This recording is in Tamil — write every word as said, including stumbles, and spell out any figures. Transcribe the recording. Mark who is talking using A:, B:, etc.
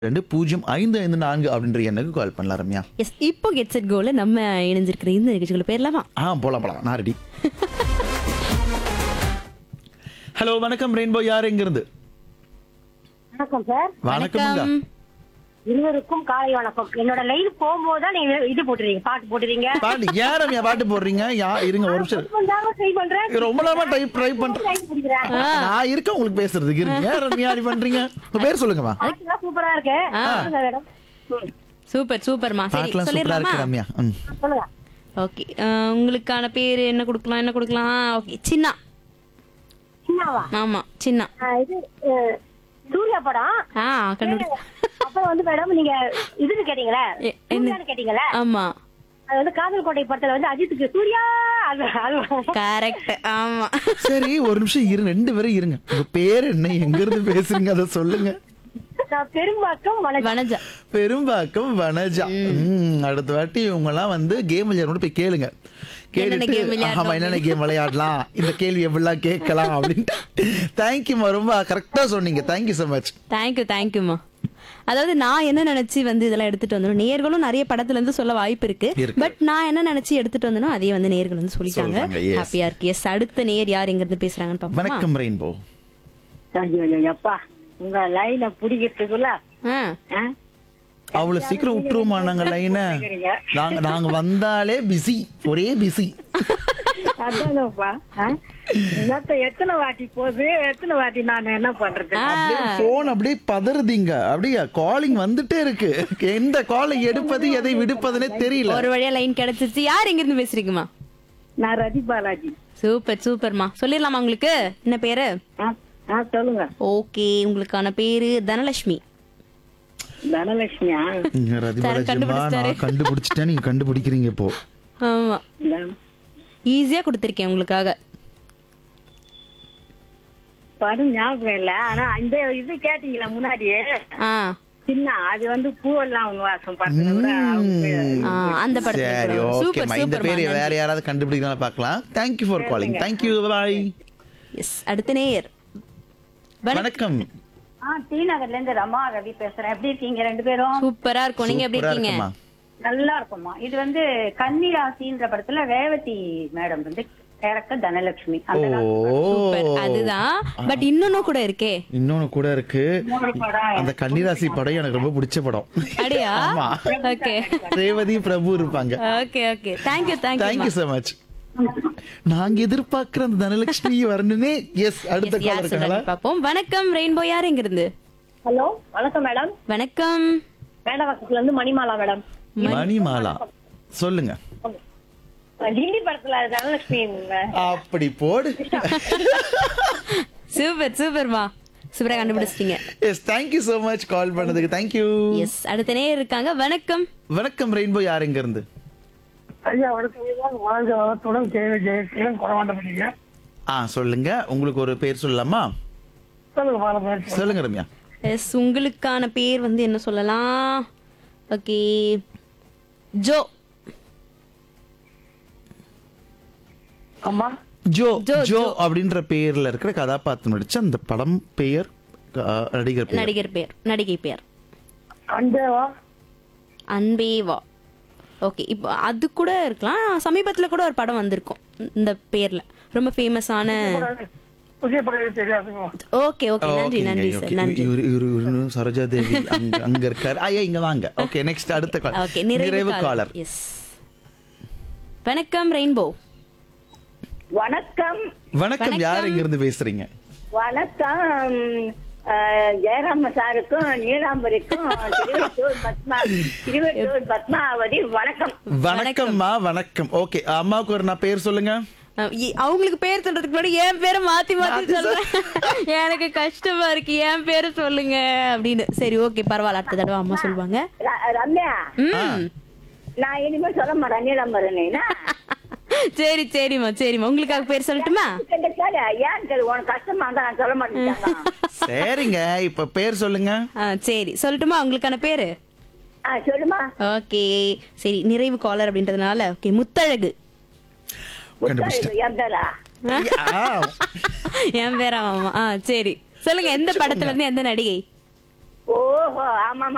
A: ரெண்டு பூஜ்ஜியம் ஐந்து ஐந்து நான்கு அப்படின்ற எண்ணுக்கு கால் பண்ணலாம் ரம்யா.
B: எஸ் இப்போ கெட் செட் கோல நம்ம இணைஞ்சிருக்கிற இந்த நிகழ்ச்சிகளை பேர்லாமா?
A: ஆ போலாம் போலாம், நான் ரெடி. ஹலோ வணக்கம் ரெயின்போ, யார் எங்க இருந்து?
C: வணக்கம் சார்.
A: வணக்கம்ங்க.
C: இருவருக்கும் காலை வணக்கம். என்னோட லைன் போகும்போது தான் நீங்க இது போட்டுறீங்க, பாட்டு போட்டுறீங்க.
A: பாட்டு ஏன் ரம்யா பாட்டு போடுறீங்க? யா இருங்க ஒரு நிமிஷம்.
C: ட்ரை பண்றேன்,
A: ரொம்ப நேரமா டைப் ட்ரை பண்றேன்.
C: line பிடிக்கிறேன்.
A: நான் இருக்கேன் உங்களுக்கு பேசுறதுக்கு. இருங்க. ஏன் ரம்யா அப்படி பண்றீங்க? உங்க பேர் சொல்லுங்கம்மா.
C: பாட்டுலாம் சூப்பரா இருக்கு. சொல்லுங்க மேடம். ம்,
B: சூப்பர் சூப்பர்மா. சரி
A: பாட்டுலாம் சூப்பரா
B: சொல்லிடலாமா?
A: இருக்கு ரம்யா. ம்.
C: சொல்லுங்க.
B: ஓகே, உங்களுக்கான பேர் என்ன கொடுக்கலாம் என்ன கொடுக்கலாம்? ஓகே, சின்ன.
C: சின்னவா?
B: ஆமா, சின்ன.
C: ஆ, இது அஹ், சூர்யா படம்.
B: ஆ கண்டுபிடி.
C: அப்புறம் வந்து மேடம் நீங்க இதுன்னு கேட்டீங்களே,
B: எ- என்ன?
C: சூர்யான்னு கேட்டீங்களே,
B: ஆமா
C: அது வந்து காதல் கோட்டை படத்துல வந்து அஜித்துக்கு சூர்யா அது அது
B: கரெக்ட். ஆமா
A: சரி ஒரு நிமிஷம் இருங்க, ரெண்டு பேரும் இருங்க. உங்க பேர் என்ன, எங்க இருந்து பேசுறீங்க அதை சொல்லுங்க.
C: நான் பெரும்பாக்கம் வணக்கம்.
B: வனஜா.
A: பெரும்பாக்கம் வனஜா. ம், அடுத்த வாட்டி இவங்க எல்லாம் வந்து கேம் விளையாடணும் போய் கேளுங்க.
B: என்னென்ன game
A: கேட்டுட்டு
B: விளையாடணும்
A: ஆமா என்னென்ன கேம் விளையாடலாம், இந்த கேள்வி எப்படிலாம் கேட்கலாம் அப்படின்ட்டு. தேங்க்யூமா, ரொம்ப கரெக்டா சொன்னீங்க. Thank you so much.
B: தேங்க்யூ தேங்க்யூமா. அதாவது நான் என்ன நினைச்சு வந்து இதெல்லாம் எடுத்துட்டு வந்தோம், நேர்களும் நிறைய படத்துல இருந்து சொல்ல வாய்ப்பு இருக்கு.
A: இருக்கு.
B: பட் நான் என்ன நினைச்சு எடுத்துட்டு வந்தனோ அதே வந்து நேர்கள் வந்து சொல்லிட்டாங்க.
A: சொல்றாங்க, yes.
B: ஹாப்பியா இருக்கு. எஸ், அடுத்த நேர் யார் எங்க இருந்து பேசுறாங்கன்னு பாப்போமா?
A: வணக்கம் ரெயின்போ.
C: ஐயோ, அப்பா உங்க லைனை பிடிக்கிறதுக்குள்ள
B: ஆ,
C: ஆ?
A: அவ்வளவு சீக்கிரம் விட்டுருவோமா நாங்க லைனை? நாங்க நாங்க வந்தாலே பிஸி, ஒரே பிஸி.
C: அதானப்பா. ஆ? மொத்தம் எத்தனை வாட்டி போகுது, எத்தனை வாட்டி நான் என்ன பண்றது?
B: ஆ.
A: போன் அப்படியே பதறுதீங்க. அப்படியே காலிங் வந்துட்டே இருக்கு. எந்த காலை எடுப்பது எதை விடுப்பதுன்னே தெரியல.
B: ஒரு வழியா லைன் கிடைச்சிருச்சு. யார் எங்க இருந்து பேசுறீங்கம்மா?
C: நான் ரதி பாலாஜி.
B: சூப்பர் சூப்பர்மா. சொல்லிடலாமா உங்களுக்கு என்ன பேரு?
C: ஆ, ஆ, சொல்லுங்க.
B: ஓகே, உங்களுக்கான பேரு தனலட்சுமி.
C: தனலட்சுமியா?
A: இங்க ரதிபாலாஜி அம்மா,
B: கண்டுபிடிச்சிட்டாரு.
A: நான் கண்டுபிடிச்சிட்டேன், நீங்க கண்டுபிடிக்கிறீங்க இப்போ.
B: ஆமா,
C: இந்த
B: ஈஸியா கொடுத்திருக்கேன் உங்களுக்காக.
C: படம் ஞாபகம் இல்ல, ஆனா அந்த இது கேட்டீங்களா முன்னாடியே,
B: ஆ
C: சின்ன அது வந்து பூவெல்லாம் அவங்க வாசம் பார்த்தத விட அவங்க
B: ஆ, அந்த படத்துல
A: சரி
B: கூட.
A: ஓகே.
B: சூப்பர்
A: இந்த
B: சூப்பர்மா,
A: பேர்
B: நன்றி.
A: வேற யாராவது கண்டுபிடிக்கலாம் பார்க்கலாம். Thank you for calling. Thank you, bye.
B: S, அடுத்த நேயர். வணக்கம்.
A: வணக்கம்.
C: ஆ, டி நகர்ல இருந்து ரமா ரவி பேசுறேன். எப்படி இருக்கீங்க ரெண்டு பேரும்?
B: சூப்பரா இருக்கும். நீங்க எப்படி
A: சூப்பரா
B: இருக்கீங்க?
A: இருக்குமா?
C: நல்லா இருக்குமா. இது வந்து கன்னிராசின்ற படத்துல ரேவதி மேடம் வந்து கேரக்டர் தனலட்சுமி. அந்த
B: சூப்பர், அதுதான். பட் இன்னொன்னு கூட இருக்கே.
A: இன்னொன்னு கூட இருக்கு.
C: மூணு படம்
A: அந்த கன்னிராசி படம் எனக்கு ரொம்ப பிடிச்ச படம்.
B: அடியா?
A: ஆமா.
B: ஓகே
A: ரேவதி பிரபு இருப்பாங்க.
B: Okay okay. Thank you thank you.
A: Thank you so much. நாங்க எதிர்பார்க்கிற அந்த தனலட்சுமி வரணுமே. எஸ், அடுத்த கால்
B: யார்
A: இருக்காங்களா?
B: சொல்றாங்க பாப்போம். வணக்கம் ரெயின்போ, யார் எங்க இருந்து?
C: ஹலோ வணக்கம் மேடம்.
B: வணக்கம்.
C: மேடவாக்கத்துல இருந்து மணிமாலா மேடம்.
A: மணிமாலா, சொல்லுங்க.
C: ஹிந்தி படத்துல தனலட்சுமி.
A: அப்படி போடு.
B: சூப்பர் சூப்பர்மா, சூப்பரா கண்டுபிடிச்சிட்டீங்க.
A: எஸ், தேங்க்யூ so மச் கால் பண்ணதுக்கு. தேங்க்யூ.
B: எஸ், அடுத்த நேயர் இருக்காங்க. வணக்கம்.
A: வணக்கம் ரெயின்போ, யார் எங்க இருந்து?
D: ஐயா வணக்கம். வாழ்க வளத்துடன் ஜெய ஜெயசீலம் குறவாண்ட பண்ணீங்க.
A: ஆ சொல்லுங்க, உங்களுக்கு ஒரு பேர் சொல்லலாமா?
D: சொல்லுங்க பாலம்.
A: சொல்லுங்க ரம்யா.
B: எஸ், உங்களுக்கான பேர் வந்து என்ன சொல்லலாம்? Okay, Joe.
D: அம்மா
A: ஜோ
B: ஜோ,
A: ஜோ
B: ஜோ.
A: அப்படின்ற பேர்ல இருக்கிற கதாபாத்திரம் நடிச்ச அந்த படம் பெயர், ஆ, நடிகர் பெயர்.
B: நடிகர் பேர், நடிகை பேர்.
D: அண்டேவா?
B: அன்பேவா. ஓகே, இப்போ அது கூட இருக்கலாம். சமீபத்துல கூட ஒரு படம் வந்திருக்கும் இந்த பேர்ல, ரொம்ப ஃபேமஸான.
D: புதிய படம் தெரியாதுங்க.
B: ஓகே ஓகே, நன்றி
A: ஓகேங்க,
B: நன்றி
A: ஓகே.
B: சார், நன்றி.
A: இவரு- இவரு- இவரு சரோஜா தேவி அங்க அங்க இருக்காரு. ஐயா இங்க வாங்க. ஓகே, நெக்ஸ்ட் அடுத்த கால்.
B: ஓகே,
A: நிறைவு
B: நிறைவு
A: காலர்.
B: காலர். எஸ், வணக்கம் ரெயின்போ.
C: வணக்கம்
A: வணக்கம், யார் இங்க இருந்து பேசுறீங்க?
C: வணக்கம். அஹ், ஜெயராம சாருக்கும் நீலாம்பரிக்கும் திருவள்ளூர் பத்மா திருவள்ளூர் பத்மாவதி வணக்கம்.
A: வணக்கம்மா, வணக்கம். ஓகே, அம்மாவுக்கு ஒரு நான் பேர் சொல்லுங்க.
B: அஹ் இ- அவங்களுக்கு பேர் சொல்றதுக்கு முன்னாடி என் பேரை மாத்தி மாத்தி சொல்றேன். எனக்கு கஷ்டமா இருக்கு, என் பேரை சொல்லுங்க அப்படின்னு. சரி ஓகே, பரவாயில்ல, அடுத்த தடவை அம்மா சொல்லுவாங்க.
C: ர- ரம்யா,
B: ம்,
C: நான் இனிமே சொல்ல மாட்டேன் நீலாம்பரன்.
B: சரி சரிம்மா சரிம்மா. உங்களுக்காக பேர் சொல்லட்டுமா?
C: ஏன் கேளு, உனக்கு கஷ்டமா இருந்தா நான் சொல்ல மாட்டேன்.
A: சரிங்க, இப்ப பேர் சொல்லுங்க.
B: ஆ, சரி சொல்லட்டுமா உங்களுக்கான பேரு?
C: ஆ, சொல்லுமா.
B: ஓகே, சரி, நிறைவு காலர் அப்படின்றதுனால ஓகே, முத்தழகு.
A: கண்டுபிடிச்சிட்டேன்.
C: என் பேரா?
A: ஆ,
B: என் பேரா? ஆமா. ஆ சரி, சொல்லுங்க, எந்த படத்துல இருந்து எந்த நடிகை?
C: ஓஹோ, ஆமாமா.